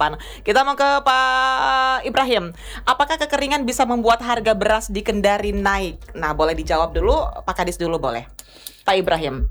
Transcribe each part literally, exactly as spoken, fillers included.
Pan. Kita mau ke Pak Ibrahim. Apakah kekeringan bisa membuat harga beras di Kendari naik? Nah, boleh dijawab dulu, Pak Kadis dulu boleh. Pak Ibrahim.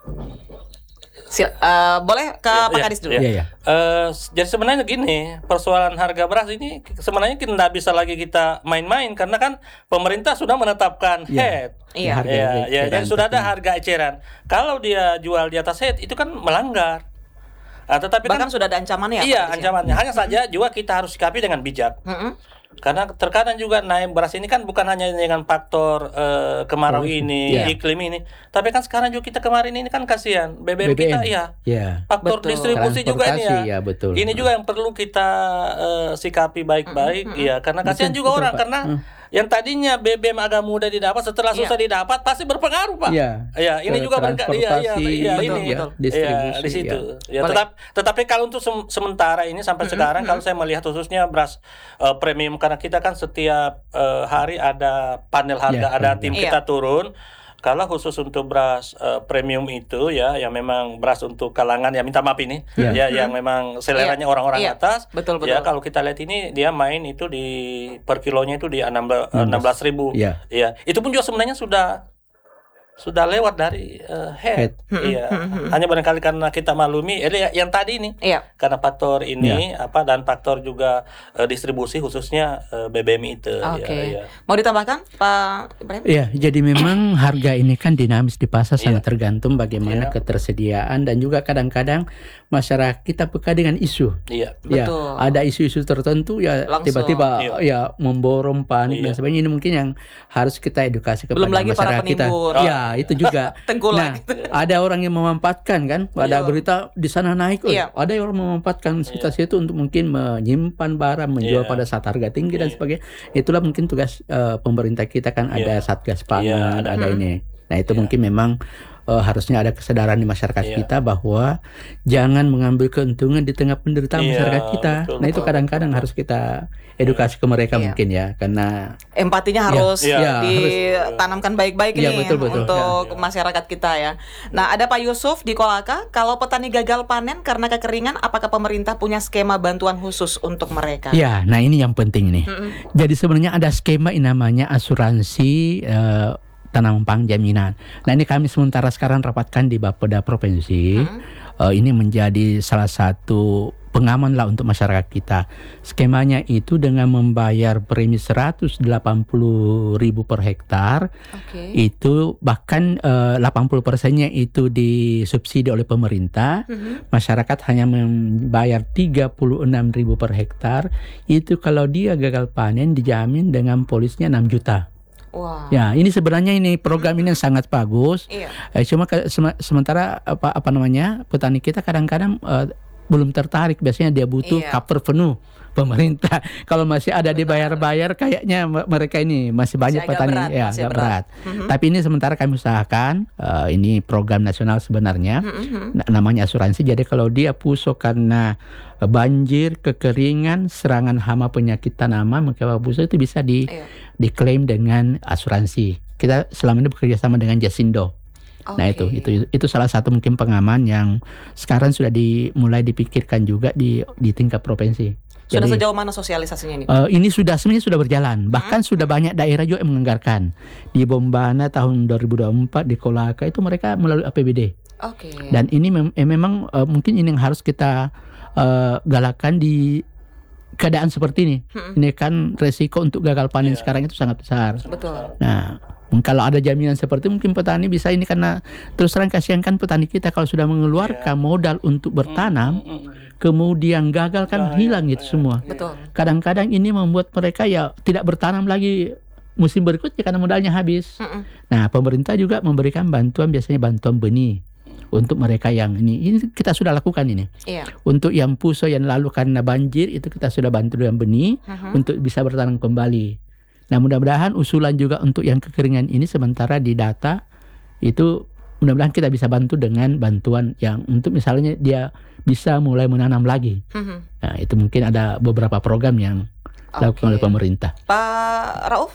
Sil, uh, boleh ke ya, Pak Kadis dulu. Ya, ya. Ya. Uh, jadi sebenarnya gini, persoalan harga beras ini sebenarnya kita tidak bisa lagi kita main-main karena kan pemerintah sudah menetapkan ya. head. Iya. Harga ya, ya, dan sudah ada harga eceran. Kalau dia jual di atas head itu kan melanggar. Nah, tetapi bahkan kan sudah ada ancamannya. Iya, ancamannya. Hanya mm-hmm. saja juga kita harus sikapi dengan bijak. Mm-hmm. Karena terkadang juga naik beras ini kan bukan hanya dengan faktor uh, kemarau oh, ini, yeah. iklim ini, tapi kan sekarang juga kita kemarin ini kan kasihan B B M, B B M kita ya, yeah. faktor betul. Distribusi juga ini ya, ya betul. Ini juga yang perlu kita uh, sikapi baik-baik, mm-hmm. ya karena kasihan betul, juga betul, orang Pak. Karena hmm. yang tadinya B B M agak mudah didapat, setelah susah yeah. didapat pasti berpengaruh Pak. Yeah. Ya ini juga berkali, ya, ya, ya, ini betul. distribusi ya, di situ. Ya. Ya, tetap, tetapi kalau untuk se- sementara ini sampai mm-hmm. sekarang, mm-hmm. kalau saya melihat khususnya beras uh, premium karena kita kan setiap uh, hari ada panel harga, yeah, ada tim yeah. kita turun. Kalau khusus untuk beras uh, premium itu ya, yang memang beras untuk kalangan ya minta maaf ini, yeah. ya yang memang seleranya yeah. orang-orang yeah. atas. Betul, betul. Ya kalau kita lihat ini dia main itu di per kilonya itu di enam belas ribu. Yeah. Ya itu pun juga sebenarnya sudah sudah lewat dari uh, head, head. Iya. Hanya barangkali karena kita maklumi, eh, yang tadi ini, iya. karena faktor ini iya. apa dan faktor juga uh, distribusi khususnya uh, B B M itu. Oke. Okay. Ya, ya. Mau ditambahkan, Pak Ibrahim? Iya, jadi memang harga ini kan dinamis di pasar, yeah. sangat tergantung bagaimana yeah. ketersediaan dan juga kadang-kadang masyarakat kita peka dengan isu. Iya. Ya, betul. ada isu-isu tertentu ya langsung. Tiba-tiba iya. ya memborong panik iya. dan sebagainya. Ini mungkin yang harus kita edukasi kepada Belum lagi masyarakat para penimbun. kita. Oh. Ya, itu juga. Nah, gitu. ada orang yang memanfaatkan kan, ada iya. berita di sana naik, oh, iya. ada yang memanfaatkan situasi iya. itu untuk mungkin menyimpan barang, menjual iya. pada saat harga tinggi iya. dan sebagainya. Itulah mungkin tugas uh, pemerintah kita kan, iya. ada Satgas Pangan, iya. ada hmm. ini. Nah, itu iya. mungkin memang uh, harusnya ada kesadaran di masyarakat iya. kita bahwa jangan mengambil keuntungan di tengah penderitaan iya, masyarakat kita. Betul, nah, itu kadang-kadang betul. harus kita edukasi ke mereka iya. mungkin ya, karena empatinya harus ya, ditanamkan baik-baik ya, nih betul, betul. untuk ya, ya. masyarakat kita ya. Nah, ada Pak Yusuf di Kolaka. Kalau petani gagal panen karena kekeringan, apakah pemerintah punya skema bantuan khusus untuk mereka? Ya, nah ini yang penting nih. Mm-mm. Jadi sebenarnya ada skema yang namanya asuransi uh, tanaman pangan jaminan. Nah, ini kami sementara sekarang rapatkan di Bapeda Provinsi. Hmm. Uh, ini menjadi salah satu pengaman lah untuk masyarakat kita. Skemanya itu dengan membayar premi seratus delapan puluh ribu per hektar. Okay. Itu bahkan uh, delapan puluh persennya itu disubsidi oleh pemerintah. Hmm. Masyarakat hanya membayar tiga puluh enam ribu per hektar. Itu kalau dia gagal panen dijamin dengan polisnya enam juta. Wow. Ya, ini sebenarnya ini program ini sangat bagus. Iya. Eh, cuma ke, sem- sementara apa apa namanya petani kita kadang-kadang uh, belum tertarik. Biasanya dia butuh iya. cover penuh pemerintah. Kalau masih ada dibayar-bayar, kayaknya mereka ini masih, masih banyak petani berat, ya agak berat. berat. Mm-hmm. Tapi ini sementara kami usahakan uh, ini program nasional sebenarnya, mm-hmm. namanya asuransi. Jadi kalau dia pusok karena banjir, kekeringan, serangan hama, penyakit tanaman, maka busuk itu bisa di iya. diklaim dengan asuransi. Kita selama ini bekerja sama dengan Jasindo. Okay. Nah itu, itu itu salah satu mungkin pengaman yang sekarang sudah dimulai dipikirkan juga di di tingkat provinsi. Sudah Jadi, sejauh mana sosialisasinya ini? Uh, ini sudah sebenarnya sudah berjalan. Bahkan hmm. sudah banyak daerah juga yang menganggarkan. Di Bombana tahun dua ribu dua puluh empat, di Kolaka itu mereka melalui A P B D. Oke. Okay. Dan ini mem- eh, memang uh, mungkin ini yang harus kita uh, galakan di keadaan seperti ini. Hmm. Ini kan resiko untuk gagal panen yeah. sekarang itu sangat besar. Betul. Nah, kalau ada jaminan seperti mungkin petani bisa ini, karena terus terang kasihan kan petani kita kalau sudah mengeluarkan yeah. modal untuk bertanam, mm-hmm. kemudian gagal kan yeah, hilang yeah, itu yeah. semua. Betul. Kadang-kadang ini membuat mereka ya tidak bertanam lagi musim berikutnya karena modalnya habis. Mm-mm. Nah, pemerintah juga memberikan bantuan, biasanya bantuan benih untuk mereka yang ini. Ini kita sudah lakukan ini. Iya. Untuk yang puso yang lalu karena banjir itu kita sudah bantu dengan benih uh-huh. untuk bisa bertanam kembali. Nah, mudah-mudahan usulan juga untuk yang kekeringan ini sementara di data itu mudah-mudahan kita bisa bantu dengan bantuan yang untuk misalnya dia bisa mulai menanam lagi. Uh-huh. Nah, itu mungkin ada beberapa program yang okay. dilakukan oleh pemerintah. Pak Rauf,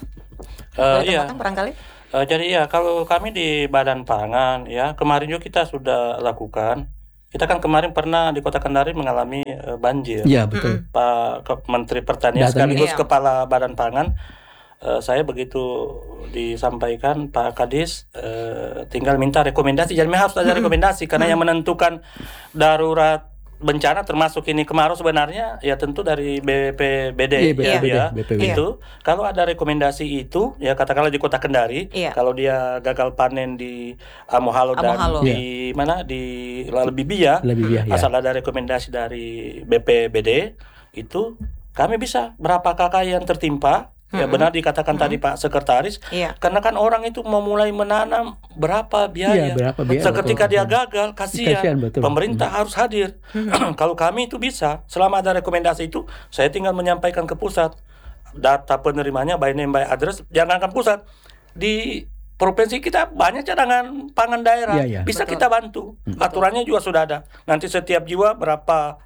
uh, iya. barangkali? Uh, jadi ya kalau kami di Badan Pangan ya kemarin juga kita sudah lakukan kita kan kemarin pernah di Kota Kendari mengalami uh, banjir. Ya betul. Pak Ke- Menteri Pertanian Datang, sekaligus iya. Kepala Badan Pangan, uh, saya begitu disampaikan Pak Kadis, uh, tinggal minta rekomendasi. Jadi memang harus ada rekomendasi karena yang menentukan darurat bencana termasuk ini kemarau sebenarnya ya tentu dari B P B D Iya, ya, B P B D, ya. B P B D. Itu kalau ada rekomendasi itu ya katakanlah di Kota Kendari, Iya. kalau dia gagal panen di Amohalo dan Amohalo. di mana di Lalebibia, Lebih ya. asal ada rekomendasi dari B P B D itu kami bisa berapa kakak yang tertimpa. Ya benar dikatakan tadi Pak Sekretaris, Iya. karena kan orang itu memulai menanam berapa biaya. Iya, berapa biaya, Seketika betul. dia gagal, kasihan. Kasihan, betul. Pemerintah harus hadir. Kalau kami itu bisa, selama ada rekomendasi itu, saya tinggal menyampaikan ke pusat. Data penerimanya by name by address, jangankan pusat. Di provinsi kita banyak cadangan pangan daerah, Iya, iya. bisa Betul. kita bantu. Aturannya juga sudah ada. Nanti setiap jiwa berapa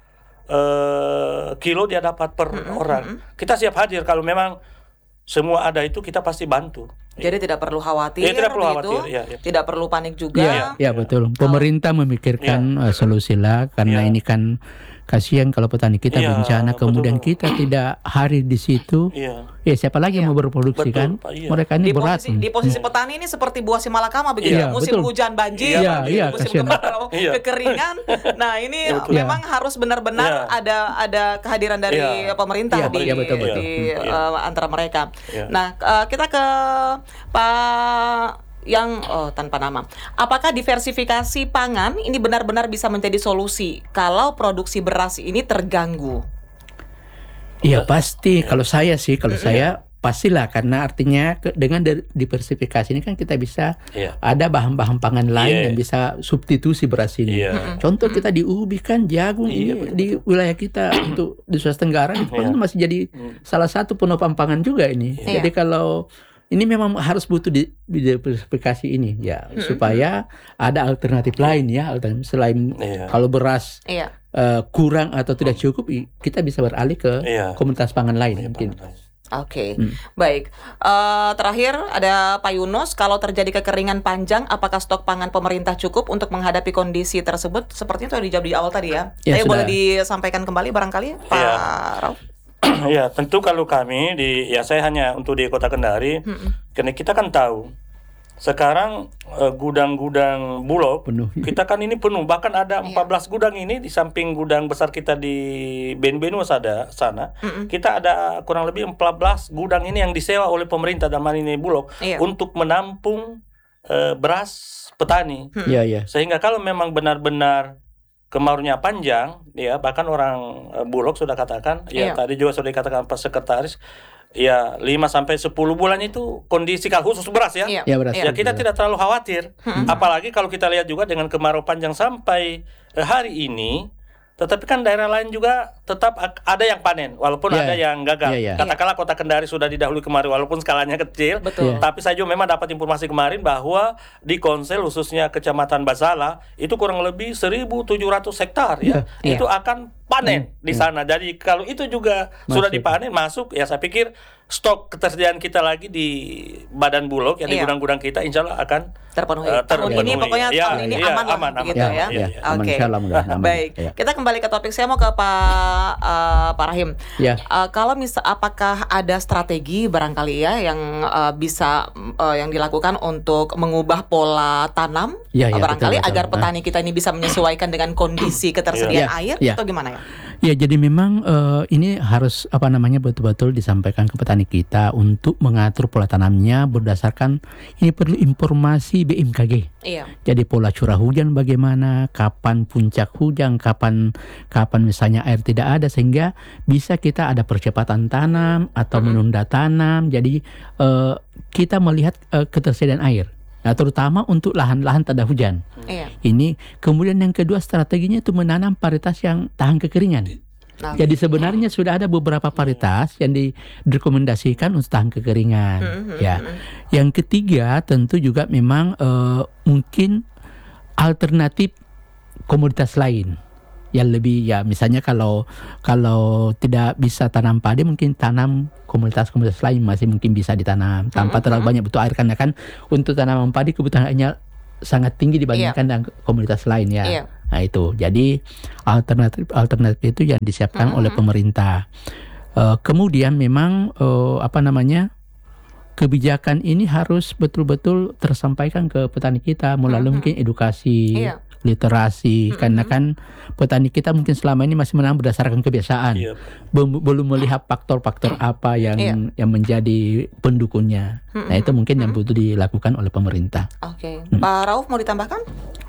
eh, kilo dia dapat per orang. Kita siap hadir kalau memang semua ada itu kita pasti bantu. Jadi tidak perlu khawatir, Iya, tidak perlu begitu. khawatir, iya, iya. Tidak perlu panik juga. Iya, ya betul. Pemerintah memikirkan uh, solusi lah karena Iya. ini kan kasihan kalau petani kita Iya, bencana kemudian betul. kita tidak hadir di situ. Iya. Ya siapa lagi yang mau berproduksi Betul, kan? Pak, iya. Mereka ini Di berat. posisi, di posisi petani ini seperti buah si malakama begitu. Iya, musim betul. hujan banjir, Iya, iya, musim kasihan. kemarau Iya. kekeringan. Nah ini Betul. memang harus benar-benar Iya. ada ada kehadiran dari Iya. pemerintah Iya, di, iya, betul, betul. di, Iya. eh, antara mereka. Iya. Nah eh, kita ke Pak yang oh, tanpa nama. Apakah diversifikasi pangan ini benar-benar bisa menjadi solusi kalau produksi beras ini terganggu? Iya pasti. Kalau saya sih, kalau saya pastilah karena artinya ke- dengan di- diversifikasi ini kan kita bisa Iya. ada bahan-bahan pangan lain Iya. yang bisa substitusi beras ini. Iya. Contoh kita di ubi kan jagung Iya, ini betul. di wilayah kita untuk di Sulawesi Tenggara itu kan masih jadi salah satu penopang pangan juga ini. Iya. Jadi kalau ini memang harus butuh di, di diversifikasi ini ya supaya ada alternatif lain ya alternatif selain Iya. kalau beras Iya. eh, kurang atau tidak cukup i- kita bisa beralih ke Iya. komunitas pangan lain Iya, mungkin. Pak. Oke, Hmm. baik. Eh, terakhir ada Pak Yunus, kalau terjadi kekeringan panjang, apakah stok pangan pemerintah cukup untuk menghadapi kondisi tersebut? Sepertinya itu dijawab di awal tadi ya. Ya, Tapi sudah. boleh disampaikan kembali barangkali, Pak Iya. Rauf? Ya tentu kalau kami di ya saya hanya untuk di Kota Kendari, karena kita kan tahu sekarang eh, gudang-gudang Bulog Penuh. kita kan ini penuh, bahkan ada empat belas gudang ini di samping gudang besar kita di Benbenus ada sana. Kita ada kurang lebih empat belas gudang ini yang disewa oleh pemerintah dalam hal ini Bulog Iya. untuk menampung eh, beras petani. Iya iya. Sehingga kalau memang benar-benar kemaraunya panjang, ya bahkan orang eh, Bulog sudah katakan, ya Iya. tadi juga sudah dikatakan Pak Sekretaris, ya lima sampai sepuluh bulan itu kondisi kalau khusus beras ya. Iya. Ya beras. Ya kita tidak terlalu khawatir. Apalagi kalau kita lihat juga dengan kemarau panjang sampai eh, hari ini, tetapi kan daerah lain juga tetap ak- ada yang panen walaupun Iya. ada yang gagal. Iya, iya. Katakanlah Kota Kendari sudah didahului kemarin walaupun skalanya kecil. Betul. Iya. Tapi saya juga memang dapat informasi kemarin bahwa di Konsel khususnya Kecamatan Basala itu kurang lebih seribu tujuh ratus hektar ya. Iya, Itu akan panen di sana. Jadi kalau itu juga sudah Masuk. dipanen masuk ya saya pikir stok ketersediaan kita lagi di Badan Bulog yang di Iya. gudang-gudang kita insya Allah akan Terpenuhi. eh, tahun ini terpenuhi. pokoknya Iya, tahun ini iya, aman lah aman, aman. begitu Ya, ya. ya, aman Oke. insyaallah mudah-mudahan aman. Baik, Ya. kita kembali ke topik. Saya mau ke Pak eh, Pak Rahim. Ya. Eh, kalau misal apakah ada strategi barangkali ya yang eh, bisa eh, yang dilakukan untuk mengubah pola tanam Ya, eh, ya, barangkali betul, betul. agar Ah. petani kita ini bisa menyesuaikan dengan kondisi ketersediaan Ya, air ya. atau gimana ya? Ya, jadi memang eh, ini harus apa namanya betul-betul disampaikan ke petani kita untuk mengatur pola tanamnya berdasarkan ini perlu informasi B M K G. Iya. Jadi pola curah hujan bagaimana, kapan puncak hujan, kapan kapan misalnya air tidak ada sehingga bisa kita ada percepatan tanam atau menunda tanam. Jadi eh, kita melihat eh, ketersediaan air. Nah, terutama untuk lahan-lahan tak ada hujan. Iya. Ini kemudian yang kedua strateginya itu menanam varietas yang tahan kekeringan. Nah, Jadi sebenarnya sudah ada beberapa varietas yang di- direkomendasikan untuk tahan kekeringan. Ya. Yang ketiga tentu juga memang eh, mungkin alternatif komoditas lain yang lebih ya misalnya kalau kalau tidak bisa tanam padi mungkin tanam komoditas-komoditas lain masih mungkin bisa ditanam tanpa terlalu banyak butuh air karena kan untuk tanaman padi kebutuhan airnya sangat tinggi dibandingkan dengan komoditas lain ya. Iya. Nah itu, jadi alternatif alternatif itu yang disiapkan Mm-hmm. oleh pemerintah. Uh, kemudian memang uh, apa namanya kebijakan ini harus betul-betul tersampaikan ke petani kita melalui Mm-hmm. mungkin edukasi, Iya. literasi, karena kan petani kita mungkin selama ini masih menanam berdasarkan kebiasaan, Iya. Bel- belum melihat faktor-faktor apa yang Iya. yang menjadi pendukungnya. Nah itu mungkin yang butuh dilakukan oleh pemerintah. Oke, Pak Rauf mau ditambahkan?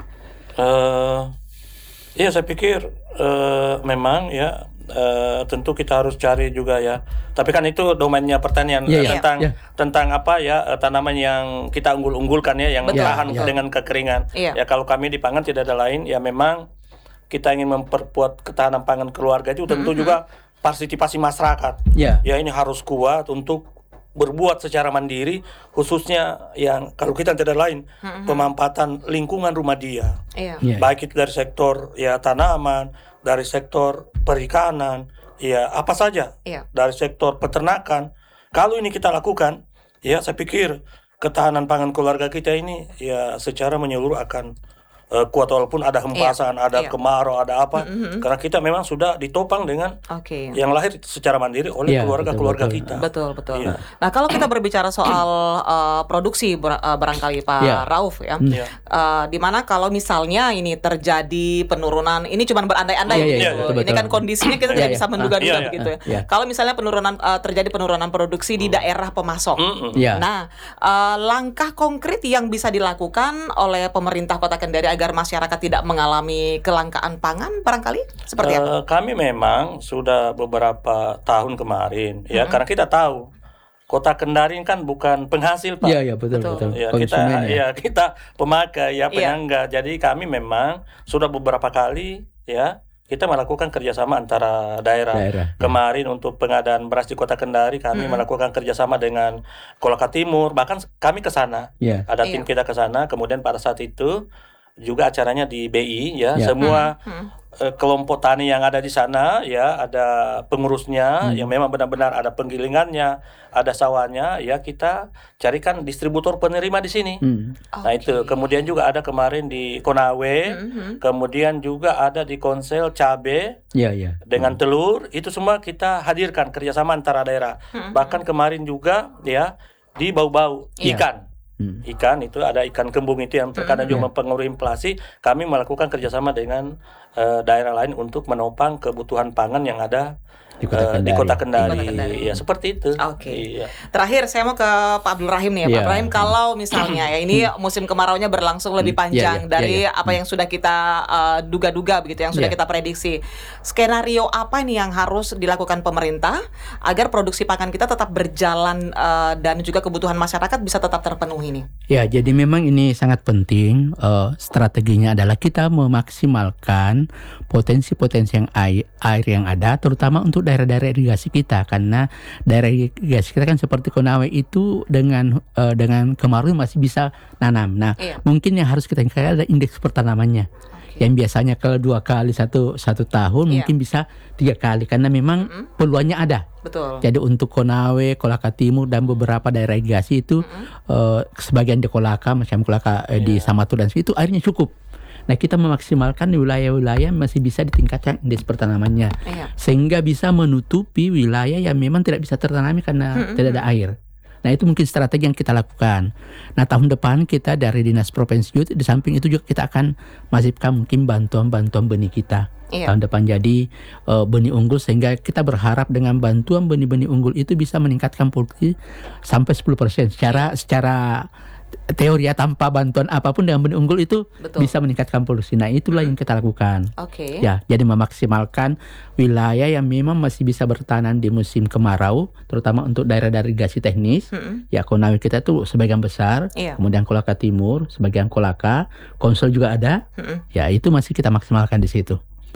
Eh, Iya, saya pikir eh, memang ya eh, tentu kita harus cari juga ya. Tapi kan itu domainnya pertanian Iya, eh, iya. tentang Iya. tentang apa ya eh, tanaman yang kita unggul-unggulkan ya, yang Betul, tahan betul. dengan kekeringan. Iya. Ya kalau kami di pangan tidak ada lain ya memang kita ingin memperkuat ketahanan pangan keluarga itu tentu juga partisipasi masyarakat. Ya. Ya ini harus kuat untuk berbuat secara mandiri, khususnya yang kalau kita tidak ada lain pemanfaatan lingkungan rumah dia. Iya. Ya. Baik itu dari sektor ya tanaman, dari sektor perikanan, ya apa saja, Iya. dari sektor peternakan. Kalau ini kita lakukan, ya saya pikir ketahanan pangan keluarga kita ini ya secara menyeluruh akan eh, kuat walaupun ada hempasan, ada Iya. kemarau, ada apa. Mm-mm. Karena kita memang sudah ditopang dengan Oke. yang lahir secara mandiri oleh Iya, keluarga-keluarga betul, kita. Betul, betul. Iya. Nah, kalau kita berbicara soal uh, produksi bar- uh, barangkali Pak Iya. Rauf ya, Hmm. Iya. uh, di mana kalau misalnya ini terjadi penurunan, ini cuma berandai-andai Iya, iya, gitu. iya, betul, Ini betul. kan kondisinya kita Iya, tidak iya. bisa menduga-duga Iya, iya. begitu. ya. Iya. Kalau misalnya penurunan uh, terjadi penurunan produksi di daerah pemasok. Mm-mm. Ya. Nah, uh, langkah konkret yang bisa dilakukan oleh pemerintah Kota Kendari agar masyarakat tidak mengalami kelangkaan pangan barangkali seperti apa? Eh, kami memang sudah beberapa tahun kemarin ya karena kita tahu Kota Kendari kan bukan penghasil Pak. Iya, iya, betul, Betul. betul. Ya, kita Konsumen ya. ya kita pemakai ya Iya. penyangga. Jadi kami memang sudah beberapa kali ya kita melakukan kerjasama antara daerah. Daerah, ya. Kemarin untuk pengadaan beras di Kota Kendari kami melakukan kerjasama dengan Kolaka Timur. Bahkan kami ke sana. Iya. Ada Iya. tim kita ke sana. Kemudian pada saat itu juga acaranya di B I ya. Ya. Semua Hmm. eh, kelompok tani yang ada di sana ya ada pengurusnya Hmm. yang memang benar-benar ada penggilingannya, ada sawahnya ya kita carikan distributor penerima di sini. Hmm. Nah itu kemudian juga ada kemarin di Konawe, Mhm. kemudian juga ada di Konsel Cabe Iya, iya. dengan telur, itu semua kita hadirkan kerjasama antara daerah. Bahkan kemarin juga ya di Bau-Bau Iya. ikan. Hmm. Ikan itu ada ikan kembung itu yang terkadang juga mempengaruhi inflasi. Kami melakukan kerjasama dengan eh, daerah lain untuk menopang kebutuhan pangan yang ada Di Kota eh, di Kendari. Kota Kendari. Di Kota Kendari. Ya seperti itu. Oke. Iya. Terakhir saya mau ke Pak Abdul Rahim nih ya, Pak Iya. Abdul Rahim. Kalau misalnya ya ini musim kemaraunya berlangsung lebih Hmm. panjang Iya, iya, dari iya, iya. apa yang sudah kita uh, duga-duga begitu, yang sudah Iya. kita prediksi. Skenario apa nih yang harus dilakukan pemerintah agar produksi pangan kita tetap berjalan uh, dan juga kebutuhan masyarakat bisa tetap terpenuhi nih? Ya, jadi memang ini sangat penting. eh, strateginya adalah kita memaksimalkan potensi-potensi yang air, air yang ada, terutama untuk daerah-daerah irigasi kita, karena daerah irigasi kita kan seperti Konawe itu dengan eh, dengan kemarau masih bisa nanam. Nah, Iya. mungkin yang harus kita tingkatkan adalah indeks pertanamannya. Yang biasanya ke dua kali satu satu tahun Iya. mungkin bisa tiga kali, karena memang peluangnya ada. Betul. Jadi untuk Konawe, Kolaka Timur dan beberapa daerah irigasi itu eh, sebagian di Kolaka, macam Kolaka eh, di Samatu dan itu airnya cukup. Nah, kita memaksimalkan di wilayah-wilayah masih bisa ditingkatkan indeks pertanamannya, Iya. sehingga bisa menutupi wilayah yang memang tidak bisa tertanami karena tidak ada air. Nah, itu mungkin strategi yang kita lakukan. Nah, tahun depan kita dari Dinas Provinsi juga di samping itu juga kita akan masifkan mungkin bantuan-bantuan benih kita. Iya. Tahun depan jadi eh, benih unggul, sehingga kita berharap dengan bantuan benih-benih unggul itu bisa meningkatkan produksi sampai sepuluh persen secara secara teori ya, tanpa bantuan apapun dengan benih unggul itu Betul. bisa meningkatkan produksi. Nah, itulah yang kita lakukan. Oke. Ya, jadi memaksimalkan wilayah yang memang masih bisa bertahan di musim kemarau, terutama untuk daerah-daerah irigasi teknis. Mm-mm. Ya, Konawe kita tuh sebagian besar, Iya. kemudian Kolaka Timur, sebagian Kolaka, Konsel juga ada. Mm-mm. Ya, itu masih kita maksimalkan di situ.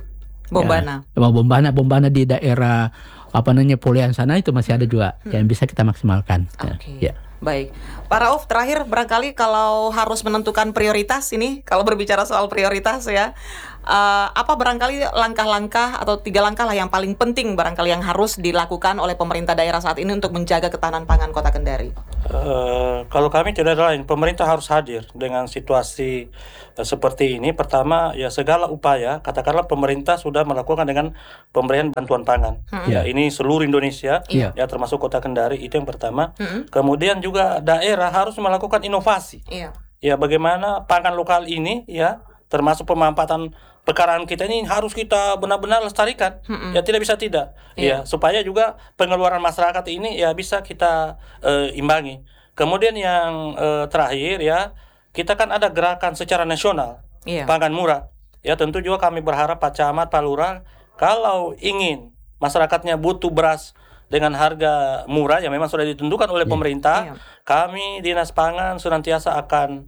Bombana. Ya, Bombana, Bombana di daerah apa namanya Polian sana itu masih ada juga yang bisa kita maksimalkan. Ya, Oke. ya. Baik, Pak Rauf, terakhir barangkali kalau harus menentukan prioritas ini, kalau berbicara soal prioritas ya, eh, apa barangkali langkah-langkah atau tiga langkah lah yang paling penting barangkali yang harus dilakukan oleh pemerintah daerah saat ini untuk menjaga ketahanan pangan Kota Kendari? Uh, kalau kami tidak ada lain, pemerintah harus hadir dengan situasi uh, seperti ini. Pertama, ya segala upaya, katakanlah pemerintah sudah melakukan dengan pemberian bantuan pangan. Hmm. Ya, ini seluruh Indonesia, yeah. ya termasuk Kota Kendari, itu yang pertama. Hmm. Kemudian juga daerah harus melakukan inovasi. Yeah. Ya, bagaimana pangan lokal ini, ya termasuk pemanfaatan pekaraan kita ini harus kita benar-benar lestarikan. Hmm. Ya tidak bisa tidak. Yeah. Ya, supaya juga pengeluaran masyarakat ini ya bisa kita uh, imbangi. Kemudian yang uh, terakhir ya, kita kan ada gerakan secara nasional yeah. pangan murah. Ya tentu juga kami berharap Pak Camat, Pak Lurah, kalau ingin masyarakatnya butuh beras dengan harga murah yang memang sudah ditentukan oleh yeah. pemerintah, yeah. kami Dinas Pangan senantiasa akan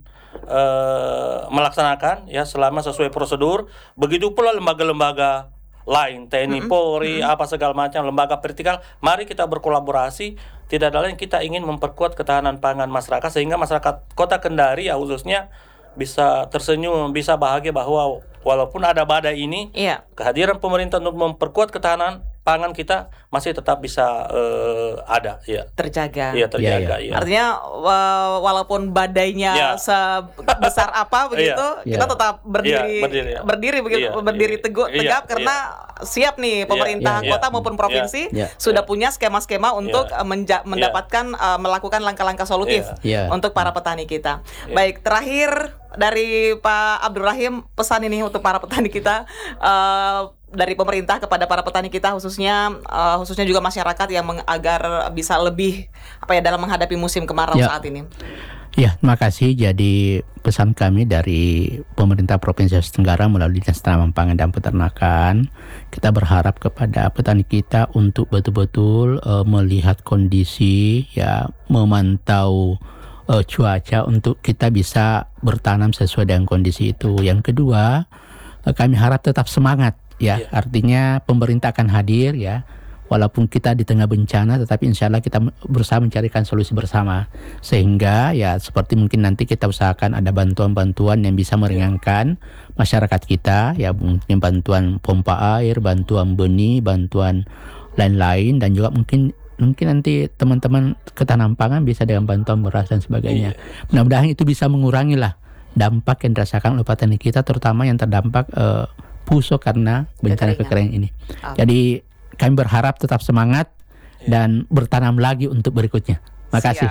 Uh, melaksanakan ya selama sesuai prosedur. Begitu pula lembaga-lembaga lain, T N I, mm-hmm. Polri, mm-hmm. apa segala macam lembaga vertikal, mari kita berkolaborasi. Tidak ada lain, kita ingin memperkuat ketahanan pangan masyarakat sehingga masyarakat Kota Kendari ya khususnya bisa tersenyum, bisa bahagia bahwa walaupun ada badai ini, yeah. kehadiran pemerintah untuk memperkuat ketahanan pangan kita masih tetap bisa uh, ada, ya. Terjaga. Iya, terjaga. Ya, ya. Ya. Artinya uh, walaupun badainya ya. sebesar apa begitu, ya. kita tetap berdiri, ya, berdiri, ya. berdiri begitu, ya, berdiri teguh, tegap ya, karena ya. siap nih pemerintah ya, ya, kota ya. maupun provinsi ya. sudah ya. punya skema-skema untuk ya. menja- mendapatkan ya. uh, melakukan langkah-langkah solutif ya. untuk para petani kita. Ya. Baik, terakhir dari Pak Abdul Rahim, pesan ini untuk para petani kita. Uh, dari pemerintah kepada para petani kita khususnya uh, khususnya juga masyarakat yang meng- agar bisa lebih apa ya dalam menghadapi musim kemarau ya. saat ini. Ya, terima kasih. Jadi pesan kami dari pemerintah Provinsi Sulawesi Tenggara melalui Dinas Tanaman Pangan dan Peternakan, kita berharap kepada petani kita untuk betul-betul uh, melihat kondisi, ya, memantau uh, cuaca untuk kita bisa bertanam sesuai dengan kondisi itu. Yang kedua, uh, kami harap tetap semangat. Ya, yeah. artinya pemerintah akan hadir ya, walaupun kita di tengah bencana, tetapi insya Allah kita berusaha mencarikan solusi bersama. Sehingga ya seperti mungkin nanti kita usahakan ada bantuan-bantuan yang bisa meringankan yeah. masyarakat kita, ya mungkin bantuan pompa air, bantuan benih, bantuan lain-lain, dan juga mungkin mungkin nanti teman-teman ketanam pangan bisa dengan bantuan beras dan sebagainya. Yeah. Mudah-mudahan itu bisa mengurangi lah dampak yang dirasakan oleh petani kita, terutama yang terdampak uh, Puso karena bencana kekeringan ini. Okay. Jadi kami berharap tetap semangat yeah. dan bertanam lagi untuk berikutnya. Makasih.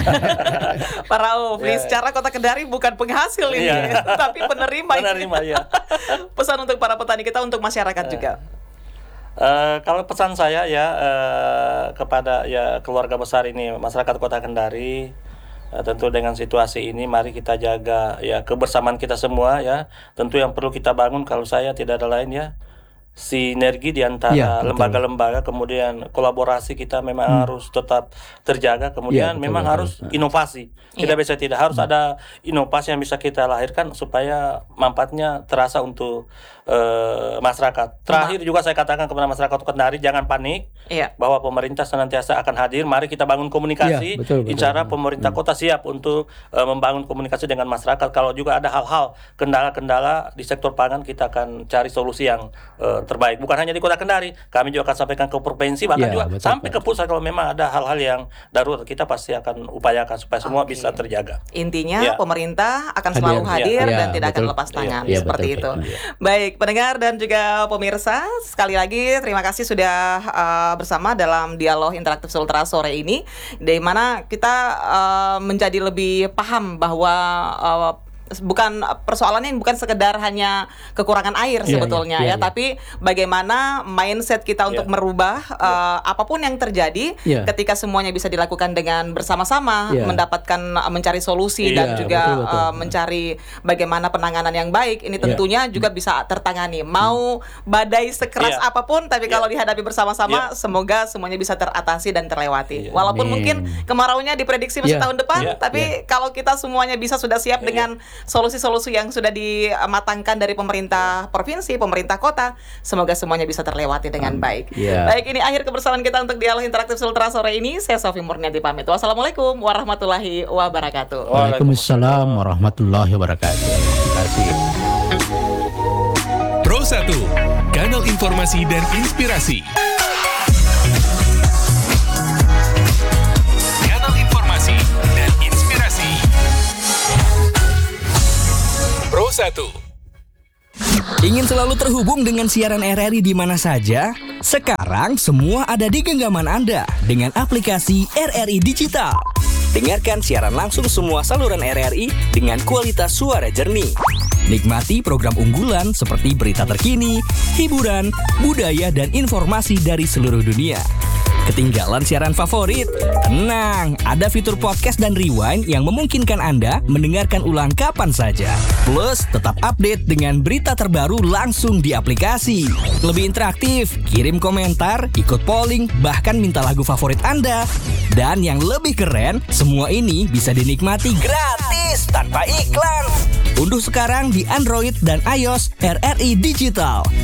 Pak Rauf, yeah. secara Kota Kendari bukan penghasil ini, yeah. tapi penerima. Penerima ya. Pesan untuk para petani kita, untuk masyarakat uh, juga. Uh, kalau pesan saya ya uh, kepada ya keluarga besar ini masyarakat Kota Kendari. Uh, tentu dengan situasi ini mari kita jaga ya kebersamaan kita semua ya. Tentu yang perlu kita bangun kalau saya tidak ada lain ya sinergi di antara ya, lembaga-lembaga, kemudian kolaborasi kita memang hmm. harus tetap terjaga, kemudian ya, betul, memang betul. harus inovasi. Tidak ya. bisa tidak harus hmm. ada inovasi yang bisa kita lahirkan supaya manfaatnya terasa untuk uh, masyarakat. Terakhir nah. juga saya katakan kepada masyarakat Kendari, jangan panik ya. bahwa pemerintah senantiasa akan hadir. Mari kita bangun komunikasi. Ya, betul, betul. Insya Allah pemerintah hmm. kota siap untuk uh, membangun komunikasi dengan masyarakat. Kalau juga ada hal-hal kendala-kendala di sektor pangan, kita akan cari solusi yang uh, terbaik. Bukan hanya di Kota Kendari, kami juga akan sampaikan ke provinsi, bahkan ya, juga betul, sampai betul. ke pusat. Kalau memang ada hal-hal yang darurat, kita pasti akan upayakan supaya semua okay. bisa terjaga. Intinya ya. pemerintah akan selalu hadir, hadir ya. dan ya, tidak betul. akan lepas tangan ya, seperti betul, itu. Ya. Baik, pendengar dan juga pemirsa, sekali lagi terima kasih sudah uh, bersama dalam dialog interaktif Sultra sore ini, di mana kita uh, menjadi lebih paham bahwa uh, bukan persoalannya bukan sekedar hanya kekurangan air yeah, sebetulnya yeah, yeah, ya, yeah. tapi bagaimana mindset kita untuk yeah. merubah uh, yeah. apapun yang terjadi yeah. ketika semuanya bisa dilakukan dengan bersama-sama, yeah. mendapatkan uh, mencari solusi yeah, dan juga betul, betul. Uh, mencari bagaimana penanganan yang baik. Ini tentunya yeah. juga bisa tertangani. Mau badai sekeras yeah. apapun, tapi yeah. kalau dihadapi bersama-sama, yeah. semoga semuanya bisa teratasi dan terlewati. Yeah. Walaupun Amin. mungkin kemaraunya diprediksi masih yeah. tahun depan, yeah. tapi yeah. kalau kita semuanya bisa sudah siap yeah. dengan solusi-solusi yang sudah dimatangkan dari pemerintah provinsi, pemerintah kota, semoga semuanya bisa terlewati dengan baik. Yeah. Baik, ini akhir kebersamaan kita untuk dialog interaktif Sultra sore ini. Saya Sofi Murniati pamit. Wassalamualaikum warahmatullahi wabarakatuh. Waalaikumsalam warahmatullahi wabarakatuh. Terima kasih. Pro satu, kanal informasi dan inspirasi. Kanal informasi satu. Ingin selalu terhubung dengan siaran R R I di mana saja? Sekarang semua ada di genggaman Anda dengan aplikasi R R I Digital. Dengarkan siaran langsung semua saluran R R I dengan kualitas suara jernih. Nikmati program unggulan seperti berita terkini, hiburan, budaya, dan informasi dari seluruh dunia. Ketinggalan siaran favorit? Tenang, ada fitur podcast dan rewind yang memungkinkan Anda mendengarkan ulang kapan saja. Plus, tetap update dengan berita terbaru langsung di aplikasi. Lebih interaktif, kirim komentar, ikut polling, bahkan minta lagu favorit Anda. Dan yang lebih keren, semua ini bisa dinikmati gratis tanpa iklan. Unduh sekarang di Android dan iOS R R I Digital.